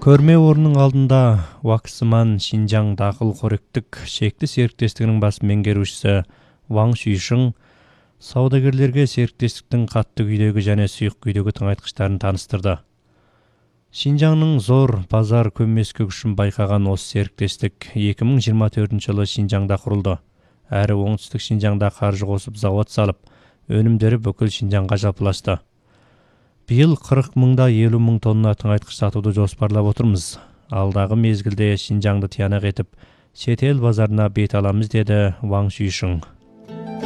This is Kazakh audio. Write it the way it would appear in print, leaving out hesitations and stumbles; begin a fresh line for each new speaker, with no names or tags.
Көрме орнының алдында Ваксыман Шинжаң дақыл қоректік шекті серіктестігінің бас меңгерушісі Ваң Шүйшің саудагерлерге серіктестіктің қатты күйдегі және сұйық күйдегі тыңайтқыштарын таныстырды. Шинжаңның зор базар көмескі күшін байқаған осы серіктестік 2024 жылы Шинжаңда құрылды. Әрі оңтүстік Шинжаңда қаржы қосып завод салып, өнімдері бүкіл Шинжаңға жалпыласты. Биыл 40 мыңда 50 мың тонна тыңайтқыш сатуды жоспарлап отырмыз. Алдағы мезгілде Шинжаңды тиянақ етіп, шетел базарына бет аламыз, деді Ваң Шүйшің.